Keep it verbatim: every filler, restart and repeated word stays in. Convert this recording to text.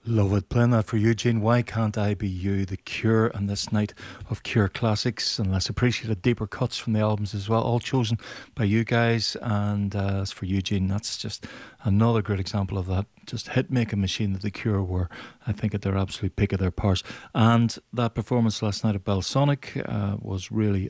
Love it. Playing that for Eugene. Why Can't I Be You? The Cure and this night of Cure classics and less appreciated deeper cuts from the albums as well, all chosen by you guys. And uh, as for Eugene, that's just another great example of that just hit making machine that the Cure were, I think, at their absolute peak of their powers. And that performance last night at Belsonic uh, was really